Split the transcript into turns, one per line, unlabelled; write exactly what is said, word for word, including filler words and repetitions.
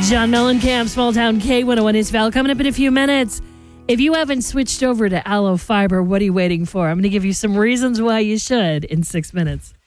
John Mellencamp, Small Town K one oh one is Val. Coming up in a few minutes. If you haven't switched over to Aloe Fiber, what are you waiting for? I'm going to give you some reasons why you should in six minutes.